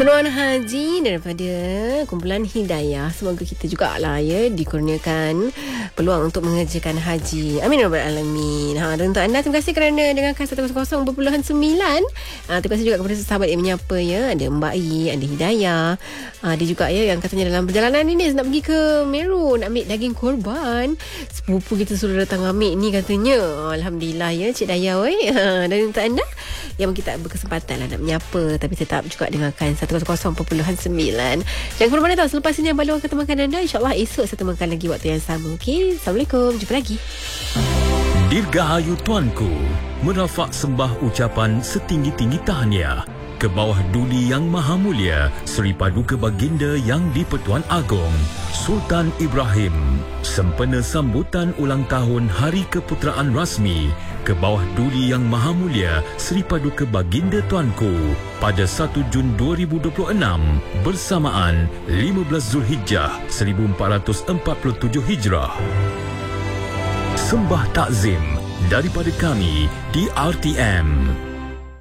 Seruan haji daripada kumpulan Hidayah. Semoga kita jugalah dikurniakan peluang untuk mengerjakan haji. Amin ya rabbal alamin. Dan untuk anda, terima kasih kerana dengarkan 100.9. Terima kasih juga kepada sahabat yang menyapa Ada Mbak I, ada Hidayah. Dia juga yang katanya dalam perjalanan ini nak pergi ke Meru, nak ambil daging korban. Sepupu kita sudah datang ambil ni katanya. Alhamdulillah Cik Dayah. Dan untuk anda yang kita berkesempatan nak menyapa tapi tetap juga dengarkan 100.9. Jangan ke mana tahu, selepas ini yang baru akan temankan anda. InsyaAllah esok saya temankan lagi waktu yang sama. Okey, Assalamualaikum, jumpa lagi. Dirgahayu Tuanku merafak sembah ucapan setinggi-tinggi tahniah ke bawah Duli Yang Maha Mulia Seri Paduka Baginda Yang di-Pertuan Agong Sultan Ibrahim sempena sambutan ulang tahun Hari Keputeraan Rasmi ke bawah Duli Yang Maha Mulia Seri Paduka Baginda Tuanku pada 1 Jun 2026 bersamaan 15 Zulhijjah 1447 Hijrah. Sembah takzim daripada kami di RTM.